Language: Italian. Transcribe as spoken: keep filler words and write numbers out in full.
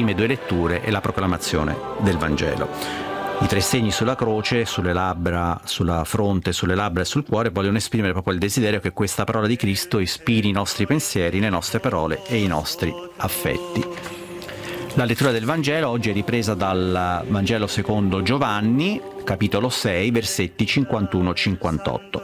prime due letture e la proclamazione del Vangelo. I tre segni sulla croce, sulle labbra, sulla fronte, sulle labbra e sul cuore vogliono esprimere proprio il desiderio che questa parola di Cristo ispiri i nostri pensieri, le nostre parole e i nostri affetti. La lettura del Vangelo oggi è ripresa dal Vangelo secondo Giovanni, capitolo sei, versetti cinquantuno cinquantotto.